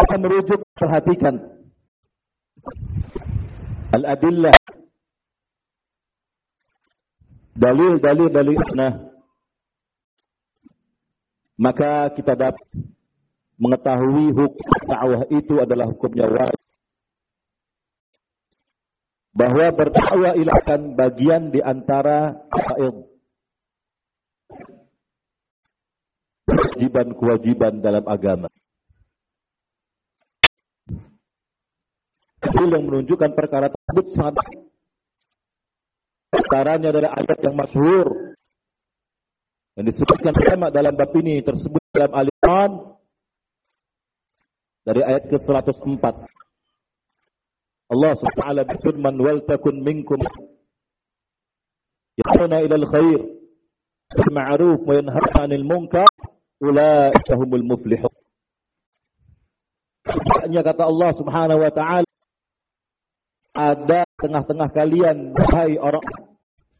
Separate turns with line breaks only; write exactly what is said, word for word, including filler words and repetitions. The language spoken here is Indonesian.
kita merujuk, perhatikan al-adillah, dalil-dalil dalil sunnah, maka kita dapat mengetahui hukum dakwah itu adalah hukumnya wajib. Bahwa berdakwah ilakan bagian di antara kewajiban-kewajiban dalam agama. Itu yang menunjukkan perkara tersebut sangat. Antaranya adalah ayat yang masyhur yang disebutkan ulama dalam bab ini, tersebut dalam Al-Imran dari ayat ke seratus empat. Allah subhanahu wa ta'ala berfirman, wal takun minkum yad'una ilal khair bil ma'ruf wa yanhauna 'anil munkar ulaika humul muflihun. Sebenarnya kata Allah subhanahu wa ta'ala, ada tengah-tengah kalian, wahai orang